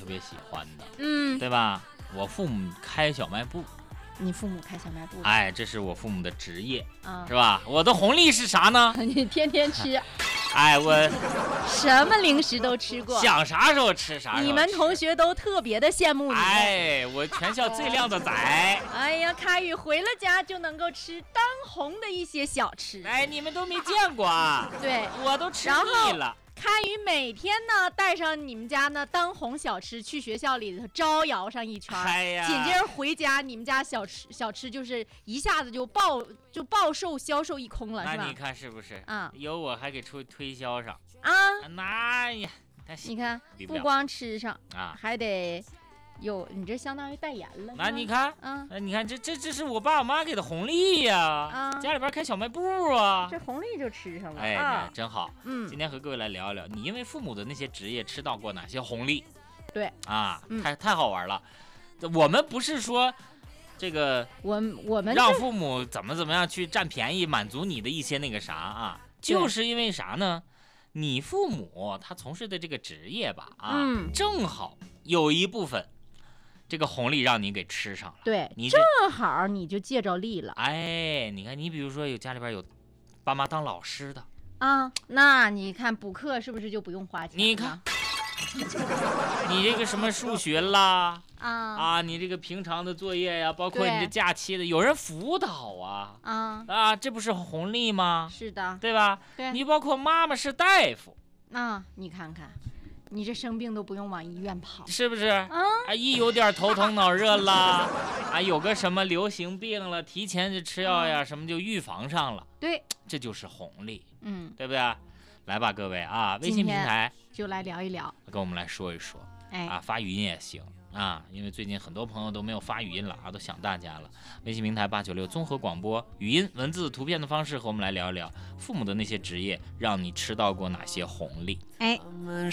别喜欢的， 对吧？我父母开小卖部。 你父母开小卖部？ 哎，这是我父母的职业，是吧？我的红利是啥呢？ 你天天吃。 哎，我什么零食都吃过， 想啥时候吃啥时候吃。 你们同学都特别的羡慕你。 哎，我全校最靓的仔。 哎呀，凯宇回了家就能够吃当红的一些小吃。 哎，你们都没见过啊？ 对， 我都吃腻了。 凯宇每天呢带上你们家呢当红小吃去学校里头招摇上一圈，紧接着回家你们家小吃就是一下子就暴售销售一空了，是吧？ 那你看是不是？有我还给推销上啊？ 那呀， 你看不光吃上还得。你这相当于代言了。 那你看，你看这是我爸我妈给的红利呀，家里边开小卖部啊， 这红利就吃上了。 哎，真好。今天和各位来聊一聊，你因为父母的那些职业吃到过哪些红利？ 对啊，太好玩了。我们不是说这个， 我们让父母怎么样去占便宜，满足你的一些那个啥啊，就是因为啥呢？你父母他从事的这个职业吧，正好有一部分。这个红利让你给吃上了， 对，正好你就借着利了。 哎，你看，你比如说家里边有爸妈当老师的那你看补课是不是就不用花钱？ 你看，你这个什么数学啦，你这个平常的作业呀，包括你这假期的，有人辅导这不是红利吗？ 是的， 对吧？ 对， 你包括妈妈是大夫你看看。你这生病都不用往医院跑， 是不是？一有点头疼脑热啦，有个什么流行病了，提前就吃药呀，什么就预防上了。 对， 这就是红利，对不对？来吧，各位微信平台就来聊一聊， 跟我们来说一说，发语音也行因为最近很多朋友都没有发语音了都想大家了。微信平台896综合广播，语音、文字、图片的方式和我们来聊一聊父母的那些职业，让你吃到过哪些红利。